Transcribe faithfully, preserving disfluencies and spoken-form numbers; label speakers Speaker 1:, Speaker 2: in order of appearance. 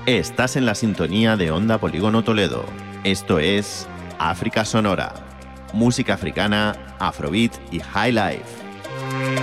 Speaker 1: Estás en la sintonía de Onda Polígono Toledo. Esto es África Sonora. Música africana, afrobeat y high life.